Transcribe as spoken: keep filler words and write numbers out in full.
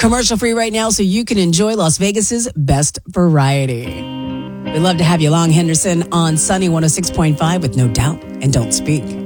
Commercial free right now so you can enjoy Las Vegas's best variety. We'd love to have you along, Henderson, on Sunny one oh six point five with No Doubt and Don't Speak.